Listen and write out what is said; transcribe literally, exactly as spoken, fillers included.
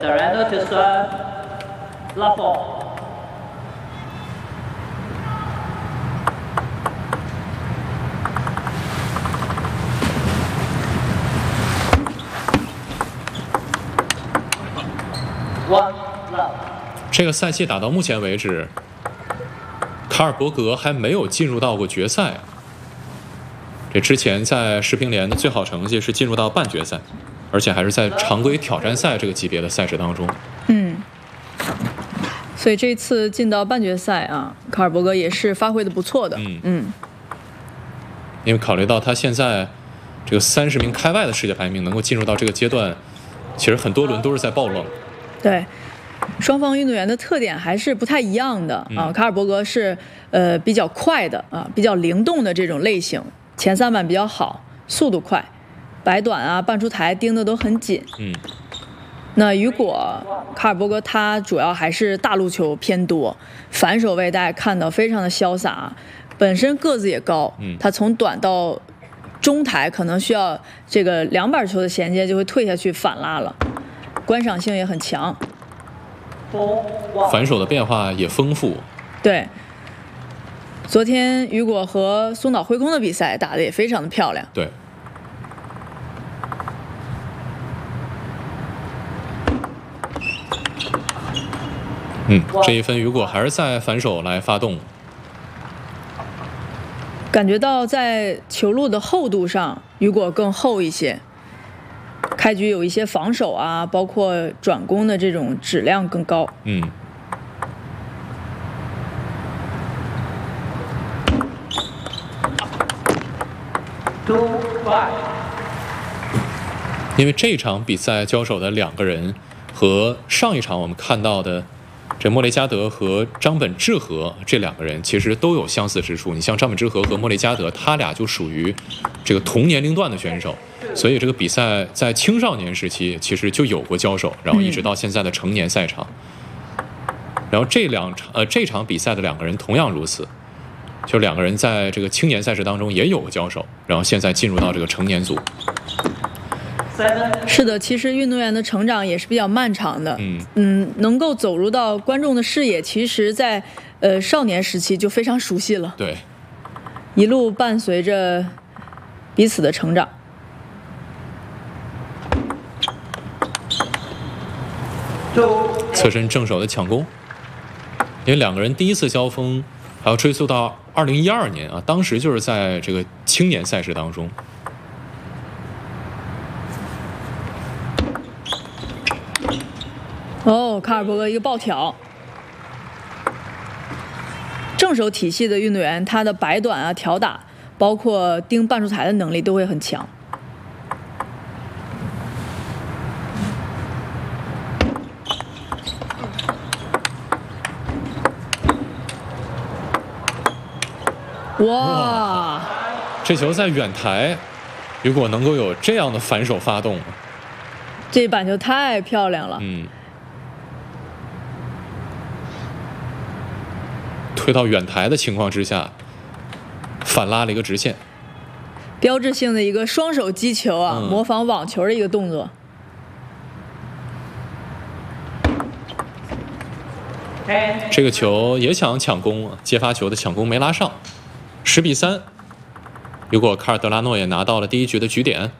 Surrender to serve. Love ball. One love. 这个赛季打到目前为止，卡尔伯格还没有进入到过决赛。这之前在世乒联的最好成绩是进入到半决赛，而且还是在常规挑战赛这个级别的赛事当中。 嗯，所以这次进到半决赛啊，卡尔伯格也是发挥的不错的。 嗯嗯， 因为考虑到他现在这个三十名开外的世界排名能够进入到这个阶段，其实很多轮都是在爆冷。 对。双方运动员的特点还是不太一样的啊。 嗯、 卡尔伯格是呃比较快的啊，比较灵动的这种类型，前三板比较好，速度快，摆短啊、半出台盯得都很紧。 嗯。 那雨果卡尔伯格他主要还是大路球偏多，反手位大家看到非常的潇洒，本身个子也高， 嗯， 他从短到中台可能需要这个两板球的衔接就会退下去反拉了，观赏性也很强。 反手的变化也丰富。 对，昨天雨果和松岛辉空的比赛打得也非常的漂亮。 对，嗯，这一分雨果还是在反手来发动， 感觉到在球路的厚度上，雨果更厚一些。开局有一些防守啊，包括转攻的这种质量更高。 嗯。因为这场比赛交手的两个人和上一场我们看到的这莫雷加德和张本智和这两个人其实都有相似之处。你像张本智和和莫雷加德，他俩就属于这个同年龄段的选手。所以这个比赛在青少年时期其实就有过交手，然后一直到现在的成年赛场。嗯、然后这两场呃这场比赛的两个人同样如此，就两个人在这个青年赛事当中也有过交手，然后现在进入到这个成年组。 是的，其实运动员的成长也是比较漫长的。 嗯嗯，能够走入到观众的视野，其实在呃少年时期就非常熟悉了。 对， 一路伴随着彼此的成长。 侧身正手的抢攻，因为两个人第一次交锋还要追溯到二零一二年啊，当时就是在这个青年赛事当中。 哦，卡尔伯格一个暴挑，正手体系的运动员，他的摆短啊、挑打，包括盯半出台的能力都会很强。哇！ 这球在远台，如果能够有这样的反手发动， 这板球太漂亮了。 嗯，推到远台的情况之下，反拉了一个直线， 标志性的一个双手击球啊， 嗯、 模仿网球的一个动作。 这个球也想抢攻，接发球的抢攻没拉上。十比三，如果卡尔德拉诺也拿到了第一局的局点。